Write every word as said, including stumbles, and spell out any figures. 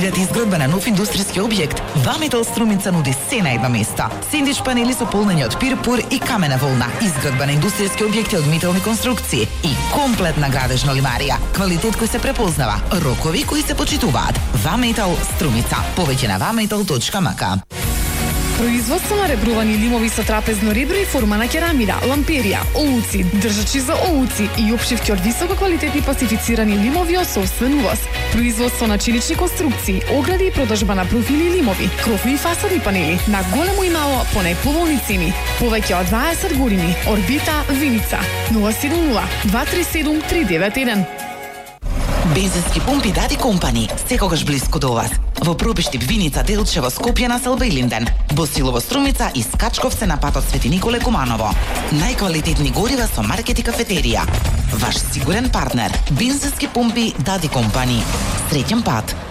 Предвидете изградба на нов индустријски објект? Ваметал Струмица нуди се на едно место. Сендвич панели со полнење од пирпур и камена волна, изградба на индустријски објекти од метални конструкции и комплетна градежна лимарија. Квалитет кој се препознава, рокови кои се почитуваат. Ваметал Струмица. Повеќе на ваметал точка ем ка. Производство на ребрувани лимови со трапезно ребро и форма на керамида, ламперија, олуци, држачи за олуци и опшивки од високо квалитетни пластифицирани лимови од собствен увоз. Производство на челични конструкции, огради и продажба на профили лимови, крофни и фасадни панели на големо и мало по најповолни цени. Повеќе од дваесет години. Орбита Виница нула седум нула два три седум три девет еден. Бензински пумпи Дади Компани, секогаш блиску до вас. Во Пробиштип, Виница, Делчево, Скопје, Населба и Линден. Босилово, Струмица и Скачковце на патот Свети Николе Куманово. Најквалитетни горива со маркет и кафетерија. Ваш сигурен партнер. Бензински пумпи Дади Компани. Среќен пат.